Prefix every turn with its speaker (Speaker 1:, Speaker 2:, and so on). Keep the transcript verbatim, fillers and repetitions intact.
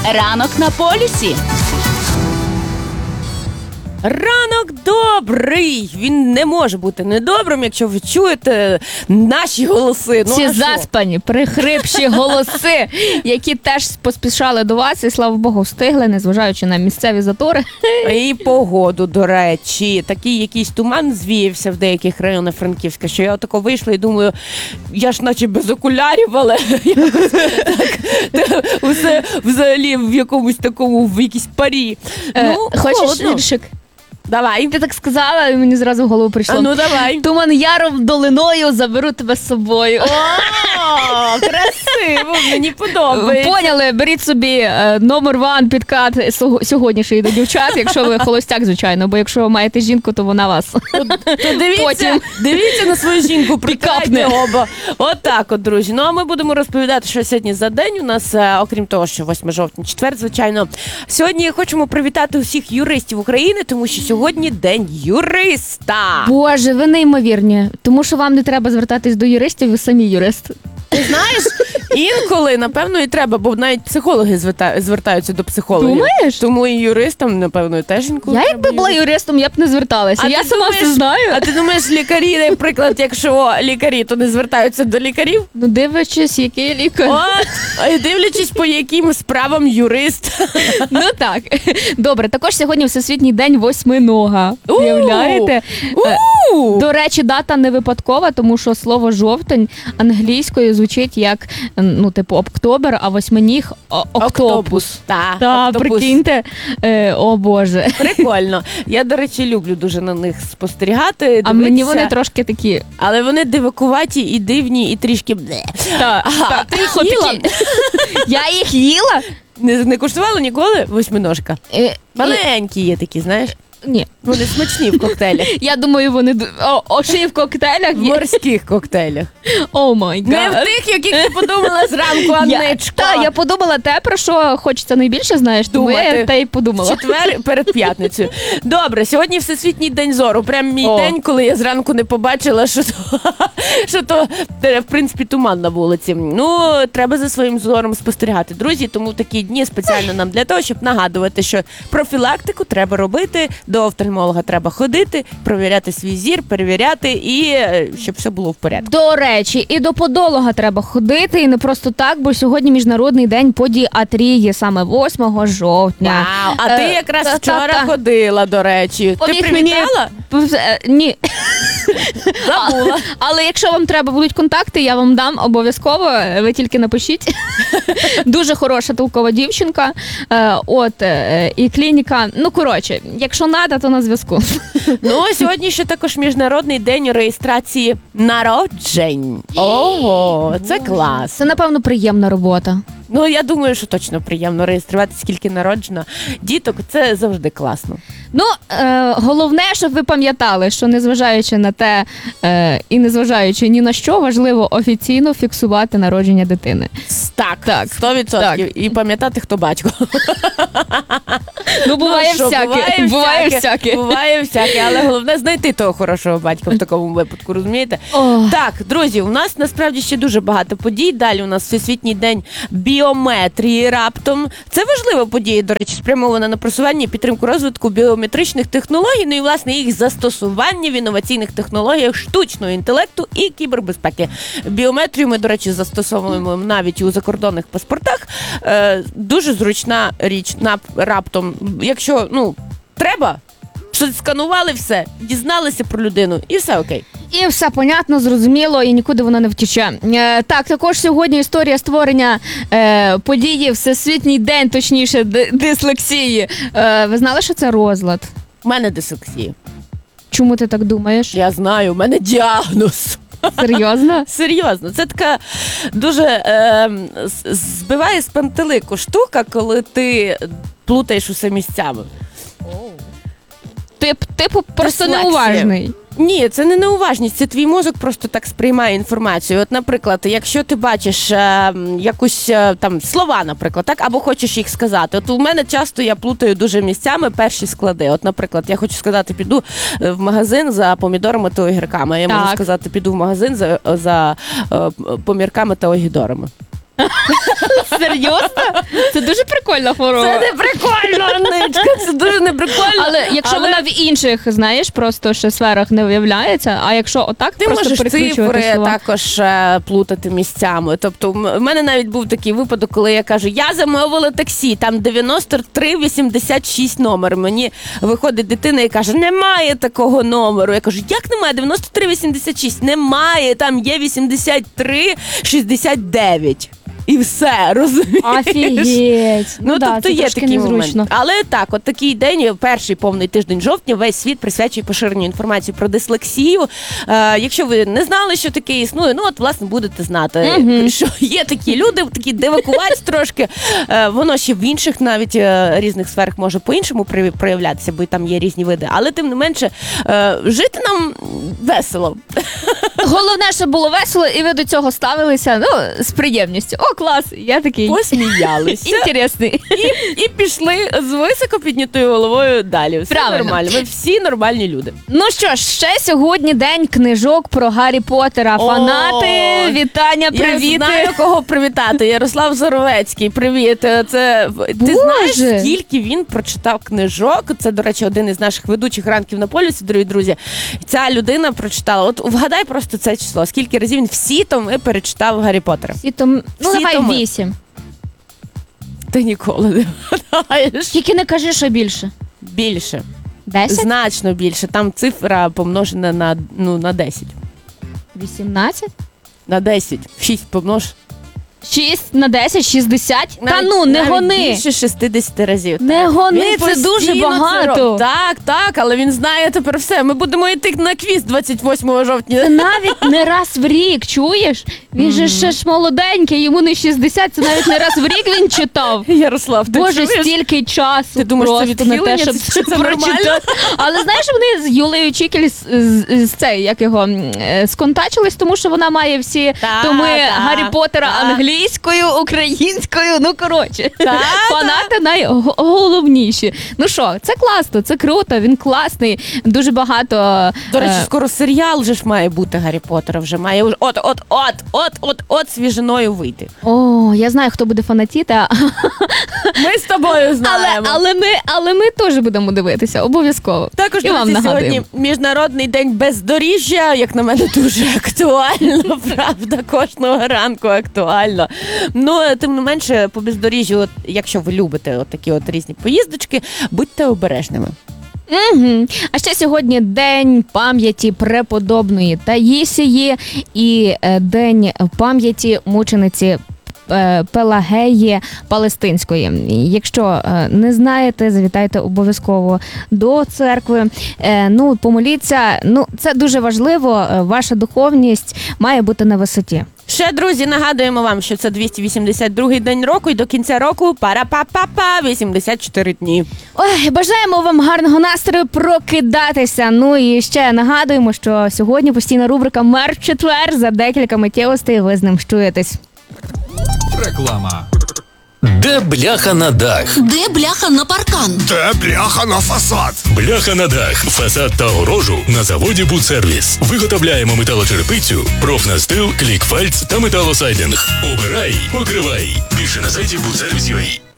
Speaker 1: Ранок на полюсі.
Speaker 2: Ранок добрий! Він не може бути недобрим, якщо ви чуєте наші голоси. Ну,
Speaker 3: Ці
Speaker 2: а що?
Speaker 3: заспані, прихрипші голоси, які теж поспішали до вас і, слава Богу, встигли, незважаючи на місцеві затори.
Speaker 2: І погоду, до речі. Такий якийсь туман звіявся в деяких районах Франківська, що я отако вийшла і думаю, я ж наче без окулярів, але якось так, все взагалі в якомусь такому, в якійсь парі.
Speaker 3: Е,
Speaker 2: Ну,
Speaker 3: Хочеш
Speaker 2: холодно.
Speaker 3: віршик?
Speaker 2: Давай.
Speaker 3: Ти так сказала, і мені зразу в голову прийшло.
Speaker 2: А ну давай.
Speaker 3: Туман яром долиною, заберу тебе з собою.
Speaker 2: О, красиво, мені подобається.
Speaker 3: Поняли, беріть собі е, номер ван підкат сого- сьогоднішній до дівчат, якщо ви холостяк, звичайно, бо якщо маєте жінку, то вона вас.
Speaker 2: То дивіться,
Speaker 3: Потім.
Speaker 2: дивіться на свою жінку,
Speaker 3: Пікапне.
Speaker 2: прикапне оба. От так от, друзі. Ну, а ми будемо розповідати, що сьогодні за день у нас, е, окрім того, що восьмого жовтня, четвер, звичайно. Сьогодні хочемо привітати усіх юристів України, тому що сьогодні день юриста.
Speaker 3: Боже, ви неймовірні, тому що вам не треба звертатись до юристів, ви самі юрист.
Speaker 2: Ти знаєш, інколи, напевно, і треба, бо навіть психологи звета- звертаються до психологів.
Speaker 3: Думаєш?
Speaker 2: Тому і юристам, напевно, теж інколи
Speaker 3: Я
Speaker 2: треба
Speaker 3: якби була
Speaker 2: юристам.
Speaker 3: юристом, я б не зверталася.
Speaker 2: А
Speaker 3: Я
Speaker 2: ти
Speaker 3: сама
Speaker 2: думаєш-
Speaker 3: все знаю.
Speaker 2: А ти думаєш, лікарі, наприклад, якщо лікарі, то не звертаються до лікарів?
Speaker 3: Ну, дивлячись, який лікар.
Speaker 2: От, а й дивлячись, по яким справам юрист.
Speaker 3: Ну так. Добре, також сьогодні Всесвітній день восьминога.
Speaker 2: У!
Speaker 3: Уявляєте? Е,
Speaker 2: У!
Speaker 3: До речі, дата не випадкова, тому що слово жовтень англійською звучить як, ну, типу, октобер, а восьминіг о- октопус.
Speaker 2: Та,
Speaker 3: Та,
Speaker 2: октопус.
Speaker 3: прикиньте, е, о Боже.
Speaker 2: Прикольно. Я, до речі, люблю дуже на них спостерігати.
Speaker 3: А мені
Speaker 2: дивитися.
Speaker 3: вони трошки такі.
Speaker 2: Але вони дивакуваті і дивні, і трішки бле.
Speaker 3: Та,
Speaker 2: Ага,
Speaker 3: та,
Speaker 2: ти їх
Speaker 3: такі.
Speaker 2: їла?
Speaker 3: Я їх їла?
Speaker 2: Не, не куштувала ніколи восьминожка?
Speaker 3: Е,
Speaker 2: Маленькі є такі, знаєш?
Speaker 3: Ні.
Speaker 2: Вони смачні в коктейлях.
Speaker 3: Я думаю, вони д- о, о, ще й в коктейлях
Speaker 2: В
Speaker 3: є.
Speaker 2: морських коктейлях.
Speaker 3: О май
Speaker 2: Не в
Speaker 3: гад.
Speaker 2: тих, яких ти подумала зранку, Анничко.
Speaker 3: Так, я подумала те, про що хочеться найбільше, знаєш, тому
Speaker 2: Думати.
Speaker 3: я те й подумала.
Speaker 2: Четвер перед п'ятницею. Добре, сьогодні Всесвітній день зору. Прям мій
Speaker 3: О.
Speaker 2: день, коли я зранку не побачила, що то, що то е, в принципі, туман на вулиці. Ну, треба за своїм зором спостерігати, друзі. Тому такі дні спеціально нам для того, щоб нагадувати, що профілактику треба робити, до офтальмолога треба ходити, провіряти свій зір, перевіряти і е, щоб все було в порядку.
Speaker 3: До речі, і до подолога треба ходити, і не просто так, бо сьогодні Міжнародний день подіатрії, саме восьмого жовтня.
Speaker 2: Вау! А ти
Speaker 3: Е,
Speaker 2: якраз
Speaker 3: та-
Speaker 2: вчора
Speaker 3: та- та.
Speaker 2: ходила, до речі. Ти
Speaker 3: Поміг мені-
Speaker 2: привітала?
Speaker 3: Е, Ні.
Speaker 2: Забула.
Speaker 3: Але якщо вам треба будуть контакти, я вам дам обов'язково, ви тільки напишіть. Дуже хороша толкова дівчинка. Е, От, е, і клініка. Ну, коротше, якщо надо, то на зв'язку.
Speaker 2: Ну, сьогодні ще також Міжнародний день реєстрації народжень. Ого, це клас.
Speaker 3: Це, напевно, приємна робота.
Speaker 2: Ну, я думаю, що точно приємно реєструвати, скільки народжено діток. Це завжди класно.
Speaker 3: Ну, е, головне, щоб ви пам'ятали, що незважаючи на те е, і незважаючи ні на що, важливо офіційно фіксувати народження дитини.
Speaker 2: Так,
Speaker 3: Так,
Speaker 2: сто відсотків. І пам'ятати, хто батько.
Speaker 3: Ну, буває
Speaker 2: Ну, що,
Speaker 3: всяке, буває всяке.
Speaker 2: Буває всяке, але головне знайти того хорошого батька в такому випадку, розумієте?
Speaker 3: Ох.
Speaker 2: Так, друзі, у нас насправді ще дуже багато подій. Далі у нас Всесвітній день біометрії раптом. Це важлива подія, до речі, спрямована на просування і підтримку розвитку біометричних технологій, ну і, власне, їх застосування в інноваційних технологіях штучного інтелекту і кібербезпеки. Біометрію ми, до речі, застосовуємо навіть у закордонних паспортах. Е, дуже зручна річ. На, раптом, якщо, ну, треба, що сканували все, дізналися про людину і все окей.
Speaker 3: І все понятно, зрозуміло, і нікуди воно не втіче. Е, так, також сьогодні історія створення е, події Всесвітній день, точніше, д- дислексії. Е, ви знали, що це розлад?
Speaker 2: У мене дислексія.
Speaker 3: Чому ти так думаєш?
Speaker 2: Я знаю, у мене діагноз.
Speaker 3: Серйозно?
Speaker 2: Серйозно, це така дуже е, з- збиває з пантелику штука, коли ти плутаєш усе місцями.
Speaker 3: Тип, типу, просто
Speaker 2: Дислексія.
Speaker 3: неуважний.
Speaker 2: Ні, це не неуважність, це твій мозок просто так сприймає інформацію. От, наприклад, якщо ти бачиш е, якусь е, там слова, наприклад, так, або хочеш їх сказати. От у мене часто я плутаю дуже місцями перші склади. От, наприклад, я хочу сказати, піду е, в магазин за помідорами та огірками. А я можу
Speaker 3: Так.
Speaker 2: сказати, піду в магазин за, за е, помірками та огідорами.
Speaker 3: Серйозно? Це дуже прикольно. прикольна хвороба.
Speaker 2: Це не прикольно, Анечка, це дуже не прикольно.
Speaker 3: Але якщо
Speaker 2: Але
Speaker 3: вона в інших, знаєш, просто ще сферах не виявляється, а якщо отак
Speaker 2: ти
Speaker 3: просто
Speaker 2: можеш
Speaker 3: переключувати
Speaker 2: цифри
Speaker 3: слова.
Speaker 2: також е, плутати місцями. Тобто, м- в мене навіть був такий випадок, коли я кажу, я замовила таксі, там дев'яносто три вісімдесят шість номер. Мені виходить дитина і каже, немає такого номеру. Я кажу, як немає? дев'яносто три вісімдесят шість. Немає, там є вісімдесят три шістдесят дев'ять. І все, розумієш?
Speaker 3: Офігеть.
Speaker 2: Ну,
Speaker 3: да,
Speaker 2: тобто
Speaker 3: це
Speaker 2: є
Speaker 3: трошки
Speaker 2: такий
Speaker 3: незручно.
Speaker 2: момент. Але так, от такий день, перший повний тиждень жовтня, весь світ присвячує поширенню інформації про дислексію. Е, якщо ви не знали, що таке існує, ну от, власне, будете знати,
Speaker 3: Мгм.
Speaker 2: що є такі люди, такі дивакуваць трошки. Е, воно ще в інших навіть е, різних сферах може по-іншому при- проявлятися, бо там є різні види. Але, тим не менше, е, жити нам весело.
Speaker 3: Головне, щоб було весело, і ви до цього ставилися, ну, з приємністю. О, клас, я такий
Speaker 2: Посміялися.
Speaker 3: інтересний.
Speaker 2: І, і пішли з високо піднятою головою далі. Все
Speaker 3: Правильно.
Speaker 2: нормально. Ми всі нормальні люди.
Speaker 3: Ну що ж, ще сьогодні день книжок про Гаррі Поттера.
Speaker 2: О!
Speaker 3: Фанати, вітання,
Speaker 2: Я
Speaker 3: привіти.
Speaker 2: знаю, кого привітати. Ярослав Зоровецький, привіт. Це ти
Speaker 3: Боже!
Speaker 2: знаєш, скільки він прочитав книжок? Це, до речі, один із наших ведучих ранків на полюсі, дорогі друзі. Ця людина прочитала. От вгадай просто це число. Скільки разів він всі томи перечитав Гаррі Поттера?
Speaker 3: І том... Ну,
Speaker 2: Всі
Speaker 3: давай
Speaker 2: томи.
Speaker 3: вісім.
Speaker 2: Ти ніколи не вгадаєш.
Speaker 3: Тільки не кажи, що більше.
Speaker 2: Більше.
Speaker 3: Десять?
Speaker 2: Значно більше. Там цифра помножена на, ну, на десять.
Speaker 3: Вісімнадцять?
Speaker 2: На десять. шість помнож.
Speaker 3: Шість на десять, шістдесят? Та
Speaker 2: Навіть-
Speaker 3: ну, не
Speaker 2: навіть
Speaker 3: гони.
Speaker 2: Більше шістдесят разів.
Speaker 3: Не гони,
Speaker 2: Він
Speaker 3: це дуже
Speaker 2: постійно це
Speaker 3: багато.
Speaker 2: робить. Так, так, але він знає тепер все. Ми будемо йти на квіз двадцять восьмого жовтня.
Speaker 3: Це навіть не раз в рік, чуєш? Він же ще ж молоденький, йому не шістдесят, це навіть не раз в рік він читав.
Speaker 2: Ярослав, ти
Speaker 3: Боже,
Speaker 2: чуєш?
Speaker 3: стільки часу
Speaker 2: Ти думаєш, це
Speaker 3: просто на те,
Speaker 2: відхилення?
Speaker 3: щоб
Speaker 2: Це- це нормально?
Speaker 3: прочитати. Але знаєш, вони з Юлею Чікель з, з, з цей, як його, м, е, сконтачились, тому що вона має всі
Speaker 2: Та,
Speaker 3: томи
Speaker 2: та,
Speaker 3: Гаррі Поттера
Speaker 2: та.
Speaker 3: англійською, українською, ну коротше.
Speaker 2: Та,
Speaker 3: Фанати найголовніші. Ну що, це класно, це круто, він класний, дуже багато.
Speaker 2: До речі,
Speaker 3: е,
Speaker 2: скоро серіал вже ж має бути Гаррі Поттера. Вже має вже от, от, от, от, от, от свіжиною вийти.
Speaker 3: О, я знаю, хто буде фанатіти, а-
Speaker 2: Ми з тобою
Speaker 3: але,
Speaker 2: знаємо.
Speaker 3: але, ми, але ми теж будемо дивитися, обов'язково.
Speaker 2: Також
Speaker 3: І вам
Speaker 2: друзі,
Speaker 3: нагадуємо.
Speaker 2: сьогодні Міжнародний день бездоріжжя, як на мене, дуже актуально, правда, кожного ранку актуально. Ну, тим не менше, по бездоріжжю, от, якщо ви любите от такі от різні поїздочки, будьте обережними.
Speaker 3: Угу. А ще сьогодні день пам'яті преподобної Таїсії і е, день пам'яті мучениці е, Пелагеї Палестинської. Якщо е, не знаєте, завітайте обов'язково до церкви. Е, ну, помоліться. Ну, це дуже важливо. Е, Ваша духовність має бути на висоті.
Speaker 2: Ще, друзі, нагадуємо вам, що це двісті вісімдесят другий день року, і до кінця року пара-па-па-па, вісімдесят чотири дні.
Speaker 3: Ой, бажаємо вам гарного настрою прокидатися. Ну і ще нагадуємо, що сьогодні постійна рубрика «Мер в четвер». За декілька миттєвостей ви з ним щуєтесь.
Speaker 1: Реклама.
Speaker 4: Де бляха на дах?
Speaker 5: Де бляха на паркан?
Speaker 6: Де бляха на фасад?
Speaker 4: Бляха на дах, фасад та огорожу на заводі «Будсервіс». Виготовляємо металочерепицю, профнастил, клікфальц та металосайдинг. Обирай, покривай. Більше на сайті будсервіс крапка ю а.